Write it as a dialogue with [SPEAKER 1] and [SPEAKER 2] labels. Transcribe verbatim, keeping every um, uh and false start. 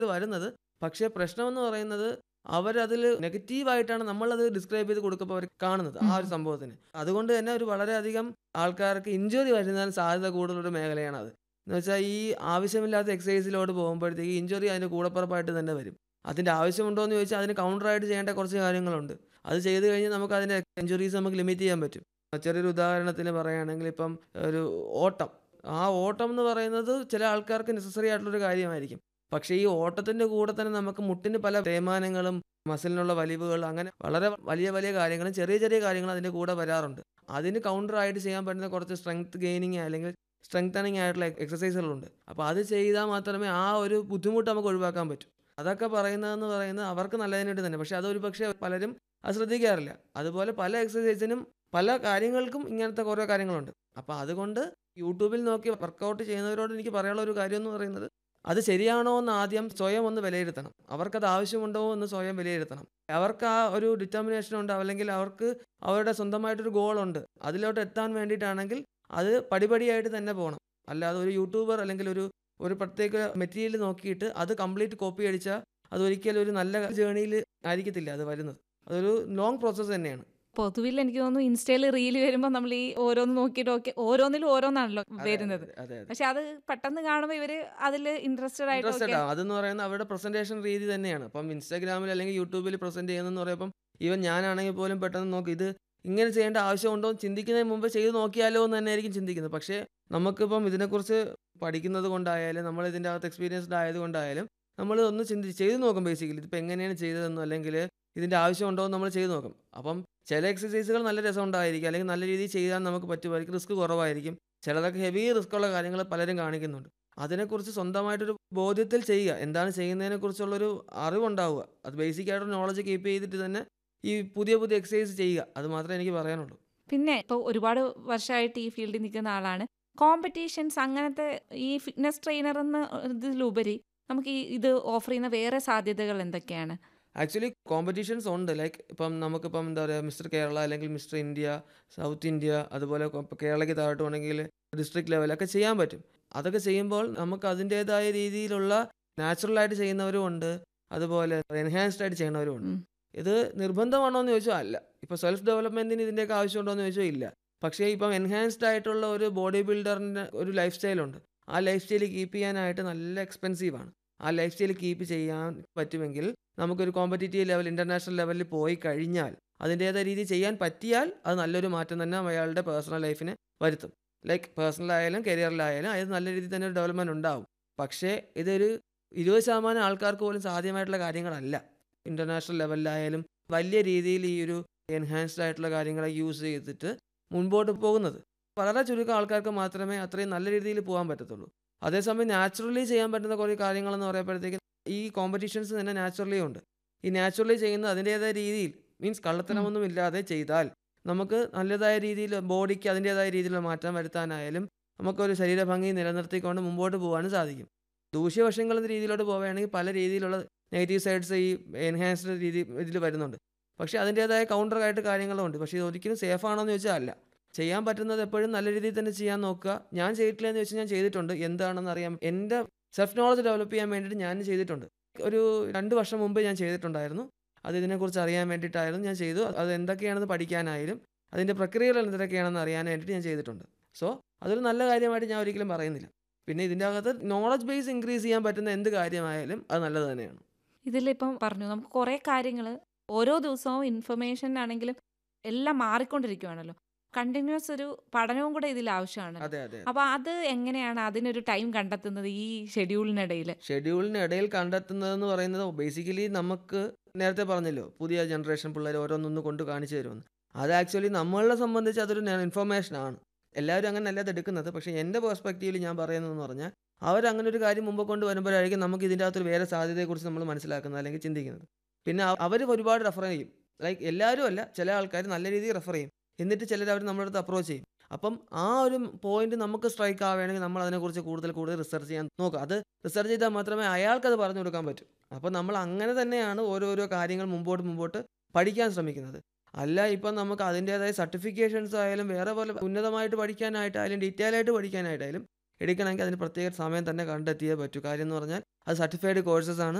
[SPEAKER 1] വരുന്നത്. പക്ഷേ പ്രശ്നമെന്ന് പറയുന്നത് അവരതിൽ നെഗറ്റീവായിട്ടാണ് നമ്മളത് ഡിസ്ക്രൈബ് ചെയ്ത് കൊടുക്കുമ്പോൾ അവർ കാണുന്നത് ആ
[SPEAKER 2] ഉം.
[SPEAKER 1] ഒരു സംഭവത്തിന്. അതുകൊണ്ട് തന്നെ ഒരു വളരെയധികം ആൾക്കാർക്ക് ഇഞ്ചുറി വരുന്നതിന് സാധ്യത കൂടുതലൊരു മേഖലയാണത്. എന്ന് വെച്ചാൽ ഈ ആവശ്യമില്ലാത്ത എക്സർസൈസിലോട്ട് പോകുമ്പോഴത്തേക്ക് ഇഞ്ചുറി അതിൻ്റെ കൂടപ്പിറപ്പായിട്ട് തന്നെ വരും. അതിൻ്റെ ആവശ്യമുണ്ടോ എന്ന് ചോദിച്ചാൽ അതിന് കൗണ്ടറായിട്ട് ചെയ്യേണ്ട കുറച്ച് കാര്യങ്ങളുണ്ട്. അത് ചെയ്ത് കഴിഞ്ഞാൽ നമുക്ക് അതിൻ്റെ ഇഞ്ചുറീസ് നമുക്ക് ലിമിറ്റ് ചെയ്യാൻ പറ്റും. ചെറിയൊരു ഉദാഹരണത്തിന് പറയുകയാണെങ്കിൽ ഇപ്പം ഒരു ഓട്ടം. ആ ഓട്ടം എന്ന് പറയുന്നത് ചില ആൾക്കാർക്ക് നെസസറി ആയിട്ടുള്ളൊരു കാര്യമായിരിക്കും. പക്ഷേ ഈ ഓട്ടത്തിൻ്റെ കൂടെ തന്നെ നമുക്ക് മുട്ടിന് പല തേയ്മാനങ്ങളും, മസിലിനുള്ള വലിവുകൾ അങ്ങനെ വളരെ വലിയ വലിയ കാര്യങ്ങളും ചെറിയ ചെറിയ കാര്യങ്ങളും അതിൻ്റെ കൂടെ വരാറുണ്ട്. അതിന് കൗണ്ടറായിട്ട് ചെയ്യാൻ പറ്റുന്ന കുറച്ച് സ്ട്രെങ്ത് ഗെയിനിങ് അല്ലെങ്കിൽ സ്ട്രെങ്തനിങ് ആയിട്ടുള്ള എക്സർസൈസുകളുണ്ട്. അപ്പോൾ അത് ചെയ്താൽ മാത്രമേ ആ ഒരു ബുദ്ധിമുട്ട് നമുക്ക് ഒഴിവാക്കാൻ പറ്റൂ. അതൊക്കെ പറയുന്നതെന്ന് പറയുന്നത് അവർക്ക് നല്ലതിന് വേണ്ടി തന്നെ. പക്ഷേ അതൊരു പക്ഷേ പലരും അത് ശ്രദ്ധിക്കാറില്ല. അതുപോലെ പല എക്സർസൈസിനും പല കാര്യങ്ങൾക്കും ഇങ്ങനത്തെ കുറേ കാര്യങ്ങളുണ്ട്. അപ്പോൾ അതുകൊണ്ട് യൂട്യൂബിൽ നോക്കി വർക്കൗട്ട് ചെയ്യുന്നവരോട് എനിക്ക് പറയാനുള്ള ഒരു കാര്യം എന്ന് പറയുന്നത് അത് ശരിയാണോ എന്ന് ആദ്യം സ്വയം ഒന്ന് വിലയിരുത്തണം. അവർക്കത് ആവശ്യമുണ്ടോ എന്ന് സ്വയം വിലയിരുത്തണം. അവർക്ക് ആ ഒരു ഡിറ്റർമിനേഷൻ ഉണ്ട് അല്ലെങ്കിൽ അവർക്ക് അവരുടെ സ്വന്തമായിട്ടൊരു ഗോളുണ്ട്. അതിലോട്ട് എത്താൻ വേണ്ടിയിട്ടാണെങ്കിൽ അത് പടിപടിയായിട്ട് തന്നെ പോണം. അല്ലാതെ ഒരു യൂട്യൂബർ അല്ലെങ്കിൽ ഒരു ഒരു പ്രത്യേക മെറ്റീരിയൽ നോക്കിയിട്ട് അത് കംപ്ലീറ്റ് കോപ്പി അടിച്ചാൽ അതൊരിക്കലും ഒരു നല്ല ജേർണിയിൽ ആയിരിക്കത്തില്ല അത് വരുന്നത്. അതൊരു ലോങ് പ്രോസസ്സ് തന്നെയാണ്.
[SPEAKER 2] പൊതുവിൽ എനിക്ക് തോന്നുന്നു ഇൻസ്റ്റയിൽ റീല് വരുമ്പോൾ നമ്മൾ ഈ ഓരോന്ന് നോക്കിയിട്ട് ഓക്കെ ഓരോന്നിലും ഓരോന്നാണല്ലോ
[SPEAKER 1] അതെ, അതെ,
[SPEAKER 2] വരുന്നത്.
[SPEAKER 1] അതെ, അതെ, അതെ.
[SPEAKER 2] പക്ഷെ അത് പെട്ടെന്ന് കാണുമ്പോൾ ഇവര് അതിൽ ഇൻട്രസ്റ്റഡ് ആയിട്ട്
[SPEAKER 1] ഇൻട്രസ്റ്റഡ്
[SPEAKER 2] ഓക്കെ.
[SPEAKER 1] ആവും. അതെന്ന് പറയുന്നത് അവരുടെ പ്രസന്റേഷൻ രീതി തന്നെയാണ്. അപ്പം ഇൻസ്റ്റാഗ്രാമിൽ അല്ലെങ്കിൽ യൂട്യൂബിൽ പ്രസന്റ് ചെയ്യുന്നതെന്ന് പറയുമ്പം ഈവൻ ഞാനാണെങ്കിൽ പോലും പെട്ടെന്ന് നോക്കി ഇത് ഇങ്ങനെ ചെയ്യേണ്ട ആവശ്യമുണ്ടോ എന്ന് ചിന്തിക്കുന്നതിന് മുമ്പ് ചെയ്ത് നോക്കിയാലോ എന്ന് തന്നെയായിരിക്കും ചിന്തിക്കുന്നത്. പക്ഷേ നമുക്കിപ്പം ഇതിനെക്കുറിച്ച് പഠിക്കുന്നത് കൊണ്ടായാലും നമ്മൾ ഇതിൻ്റെ അകത്ത് എക്സ്പീരിയൻസ്ഡ് ആയതുകൊണ്ടായാലും നമ്മൾ ഒന്ന് ചിന്തിച്ച് ചെയ്ത് നോക്കും ബേസിക്കലി. ഇതിപ്പോൾ എങ്ങനെയാണ് ചെയ്തതെന്നോ അല്ലെങ്കിൽ ഇതിൻ്റെ ആവശ്യമുണ്ടോ എന്ന് നമ്മൾ ചെയ്ത് നോക്കും. അപ്പം ചില എക്സർസൈസുകൾ നല്ല രസമുണ്ടായിരിക്കും അല്ലെങ്കിൽ നല്ല രീതിയിൽ ചെയ്യാൻ നമുക്ക് പറ്റുമായിരിക്കും. റിസ്ക് കുറവായിരിക്കും. ചിലതൊക്കെ ഹെവി റിസ്ക്കുള്ള കാര്യങ്ങൾ പലരും കാണിക്കുന്നുണ്ട്. അതിനെക്കുറിച്ച് സ്വന്തമായിട്ടൊരു ബോധ്യത്തിൽ ചെയ്യുക. എന്താണ് ചെയ്യുന്നതിനെക്കുറിച്ചുള്ളൊരു അറിവുണ്ടാവുക. അത് ബേസിക് ആയിട്ടൊരു നോളജ് കീപ്പ് ചെയ്തിട്ട് തന്നെ ഈ പുതിയ പുതിയ എക്സർസൈസ് ചെയ്യുക. അത് മാത്രമേ എനിക്ക് പറയാനുള്ളൂ.
[SPEAKER 2] പിന്നെ ഇപ്പോൾ ഒരുപാട് വർഷമായിട്ട് ഈ ഫീൽഡിൽ നിൽക്കുന്ന ആളാണ്. കോമ്പറ്റീഷൻസ് അങ്ങനത്തെ ഈ ഫിറ്റ്നസ് ട്രെയിനർ എന്ന ഇതിലുപരി നമുക്ക് ഈ ഇത് ഓഫർ ചെയ്യുന്ന വേറെ സാധ്യതകൾ എന്തൊക്കെയാണ്?
[SPEAKER 1] ആക്ച്വലി കോമ്പറ്റീഷൻസ് ഉണ്ട്. ലൈക്ക് ഇപ്പം നമുക്കിപ്പം എന്താ പറയുക മിസ്റ്റർ കേരള അല്ലെങ്കിൽ മിസ്റ്റർ ഇന്ത്യ, സൗത്ത് ഇന്ത്യ അതുപോലെ കൊ- ഇപ്പം കേരളയ്ക്ക് താഴോട്ട് വേണമെങ്കിൽ ഡിസ്ട്രിക്ട് ലെവലൊക്കെ ചെയ്യാൻ പറ്റും. അതൊക്കെ ചെയ്യുമ്പോൾ നമുക്ക് അതിൻ്റേതായ രീതിയിലുള്ള നാച്ചുറലായിട്ട് ചെയ്യുന്നവരും ഉണ്ട്. അതുപോലെ എൻഹാൻസ്ഡ് ആയിട്ട് ചെയ്യുന്നവരും ഉണ്ട്.
[SPEAKER 2] ഉം.
[SPEAKER 1] ഇത് നിർബന്ധമാണോ എന്ന് ചോദിച്ചാൽ അല്ല. ഇപ്പോൾ സെൽഫ് ഡെവലപ്മെൻറ്റിന് ഇതിൻ്റെയൊക്കെ ആവശ്യമുണ്ടോ എന്ന് ചോദിച്ചാൽ ഇല്ല. പക്ഷേ ഇപ്പം എൻഹാൻസ്ഡ് ആയിട്ടുള്ള ഒരു ബോഡി ബിൽഡറിൻ്റെ ഒരു ലൈഫ് സ്റ്റൈലുണ്ട്. ആ ലൈഫ് സ്റ്റൈൽ കീപ്പ് ചെയ്യാനായിട്ട് നല്ല എക്സ്പെൻസീവാണ്. ആ ലൈഫ് സ്റ്റൈൽ കീപ്പ് ചെയ്യാൻ പറ്റുമെങ്കിൽ നമുക്കൊരു കോമ്പറ്റീറ്റീവ് ലെവൽ ഇൻ്റർനാഷണൽ ലെവലിൽ പോയി കഴിഞ്ഞാൽ അതിൻ്റേതായ രീതിയിൽ ചെയ്യാൻ പറ്റിയാൽ അത് നല്ലൊരു മാറ്റം തന്നെ അയാളുടെ പേഴ്സണൽ ലൈഫിന് വരുത്തും. ലൈക്ക് പേഴ്സണലായാലും കരിയറിലായാലും അത് നല്ല രീതിയിൽ തന്നെ ഒരു ഡെവലപ്മെൻറ്റ് ഉണ്ടാവും. പക്ഷേ ഇതൊരു ഇരുപത് ശതമാനം ആൾക്കാർക്ക് പോലും സാധ്യമായിട്ടുള്ള കാര്യങ്ങളല്ല. ഇൻ്റർനാഷണൽ ലെവലിലായാലും വലിയ രീതിയിൽ ഈ ഒരു എൻഹാൻസ്ഡ് ആയിട്ടുള്ള കാര്യങ്ങളെ യൂസ് ചെയ്തിട്ട് മുൻപോട്ട് പോകുന്നത് വളരെ ചുരുക്കം ആൾക്കാർക്ക് മാത്രമേ അത്രയും നല്ല രീതിയിൽ പോകാൻ പറ്റത്തുള്ളൂ. അതേസമയം നാച്ചുറലി ചെയ്യാൻ പറ്റുന്ന കുറേ കാര്യങ്ങളെന്ന് പറയുമ്പോഴത്തേക്കും ഈ കോമ്പറ്റീഷൻസ് തന്നെ നാച്ചുറലി ഉണ്ട്. ഈ നാച്ചുറലി ചെയ്യുന്ന അതിൻ്റേതായ രീതിയിൽ മീൻസ്
[SPEAKER 2] ഉം.
[SPEAKER 1] കള്ളത്തരമൊന്നും ഇല്ലാതെ ചെയ്താൽ നമുക്ക് നല്ലതായ രീതിയിൽ ബോഡിക്ക് അതിൻ്റേതായ രീതിയിലുള്ള മാറ്റം വരുത്താനായാലും നമുക്കൊരു ശരീരഭംഗി നിലനിർത്തിക്കൊണ്ട് മുമ്പോട്ട് പോകാനും സാധിക്കും. ദൂഷ്യവശങ്ങൾ എന്ന രീതിയിലോട്ട് പോവുകയാണെങ്കിൽ പല രീതിയിലുള്ള നെഗറ്റീവ് സൈഡ്സ് ഈ എൻഹാൻസ്ഡ് രീതി ഇതിൽ വരുന്നുണ്ട്. പക്ഷേ അതിൻ്റേതായ കൗണ്ടറായിട്ട് കാര്യങ്ങളുണ്ട്. പക്ഷേ ഇത് ഒരിക്കലും സേഫ് ആണോ എന്ന് ചോദിച്ചാൽ അല്ല. ചെയ്യാൻ പറ്റുന്നത് എപ്പോഴും നല്ല രീതിയിൽ തന്നെ ചെയ്യാൻ നോക്കുക. ഞാൻ ചെയ്തിട്ടില്ല എന്ന് വെച്ചാൽ ഞാൻ ചെയ്തിട്ടുണ്ട്. എന്താണെന്ന് അറിയാം. എൻ്റെ സെൽഫ് നോളജ് ഡെവലപ്പ് ചെയ്യാൻ വേണ്ടിയിട്ട് ഞാൻ ചെയ്തിട്ടുണ്ട്. ഒരു രണ്ട് വർഷം മുമ്പ് ഞാൻ ചെയ്തിട്ടുണ്ടായിരുന്നു. അത് ഇതിനെക്കുറിച്ച് അറിയാൻ വേണ്ടിയിട്ടായിരുന്നു ഞാൻ ചെയ്തു. അത് എന്തൊക്കെയാണെന്ന് പഠിക്കാനായാലും അതിൻ്റെ പ്രക്രിയകൾ എന്തൊക്കെയാണെന്ന് അറിയാൻ വേണ്ടിയിട്ട് ഞാൻ ചെയ്തിട്ടുണ്ട്. സോ അതൊരു നല്ല കാര്യമായിട്ട് ഞാൻ ഒരിക്കലും പറയുന്നില്ല. പിന്നെ ഇതിൻ്റെ അകത്ത് നോളജ് ബേസ് ഇൻക്രീസ് ചെയ്യാൻ പറ്റുന്ന എന്ത് കാര്യമായാലും അത് നല്ലത് തന്നെയാണ്.
[SPEAKER 2] ഇതിലിപ്പം പറഞ്ഞു നമുക്ക് കുറേ കാര്യങ്ങൾ ഓരോ ദിവസവും ഇൻഫർമേഷൻ ആണെങ്കിലും എല്ലാം മാറിക്കൊണ്ടിരിക്കുകയാണല്ലോ. കണ്ടിന്യൂസ് ഒരു പഠനവും കൂടെ ഇതിൽ ആവശ്യമാണല്ലോ.
[SPEAKER 1] അതെ, അതെ.
[SPEAKER 2] അപ്പോൾ അത് എങ്ങനെയാണ് അതിനൊരു ടൈം കണ്ടെത്തുന്നത് ഈ ഷെഡ്യൂളിനിടയിൽ?
[SPEAKER 1] ഷെഡ്യൂളിനിടയിൽ കണ്ടെത്തുന്നതെന്ന് പറയുന്നത് ബേസിക്കലി നമുക്ക് നേരത്തെ പറഞ്ഞല്ലോ പുതിയ ജനറേഷൻ പിള്ളേർ ഓരോന്നൊന്ന് കൊണ്ട് കാണിച്ചു തരുമെന്ന്. അത് ആക്ച്വലി നമ്മളെ സംബന്ധിച്ച് അതൊരു ഇൻഫർമേഷൻ ആണ്. എല്ലാവരും അങ്ങനെ അല്ലാതെ എടുക്കുന്നത്. പക്ഷേ എൻ്റെ പെർസ്പെക്റ്റീവിൽ ഞാൻ പറയുന്നതെന്ന് പറഞ്ഞാൽ അവരങ്ങനെ ഒരു കാര്യം മുമ്പ് കൊണ്ട് വരുമ്പോഴായിരിക്കും നമുക്ക് ഇതിൻ്റെ അകത്തൊരു വേറെ സാധ്യതയെക്കുറിച്ച് നമ്മൾ മനസ്സിലാക്കുന്നത് അല്ലെങ്കിൽ ചിന്തിക്കുന്നത്. പിന്നെ അവർ ഒരുപാട് റെഫർ ചെയ്യും. ലൈക്ക് എല്ലാവരും അല്ല, ചില ആൾക്കാർ നല്ല രീതിയിൽ റെഫർ ചെയ്യും. എന്നിട്ട് ചിലർ അവർ നമ്മുടെ അടുത്ത് അപ്രോച്ച് ചെയ്യും. അപ്പം ആ ഒരു പോയിന്റ് നമുക്ക് സ്ട്രൈക്ക് ആവുകയാണെങ്കിൽ നമ്മൾ അതിനെക്കുറിച്ച് കൂടുതൽ കൂടുതൽ റിസർച്ച് ചെയ്യാൻ നോക്കുക. അത് റിസർച്ച് ചെയ്താൽ മാത്രമേ അയാൾക്കത് പറഞ്ഞു കൊടുക്കാൻ പറ്റൂ. അപ്പോൾ നമ്മൾ അങ്ങനെ തന്നെയാണ് ഓരോരോ കാര്യങ്ങൾ മുമ്പോട്ട് മുമ്പോട്ട് പഠിക്കാൻ ശ്രമിക്കുന്നത്. അല്ല ഇപ്പം നമുക്ക് അതിൻ്റേതായ സർട്ടിഫിക്കേഷൻസ് ആയാലും വേറെ പോലെ ഉന്നതമായിട്ട് പഠിക്കാനായിട്ടായാലും ഡീറ്റെയിൽ ആയിട്ട് പഠിക്കാനായിട്ടായാലും എടുക്കണമെങ്കിൽ അതിന് പ്രത്യേക സമയം തന്നെ കണ്ടെത്തിയേ പറ്റൂ. കാര്യം എന്ന് പറഞ്ഞാൽ അത് സർട്ടിഫൈഡ് കോഴ്സസ് ആണ്.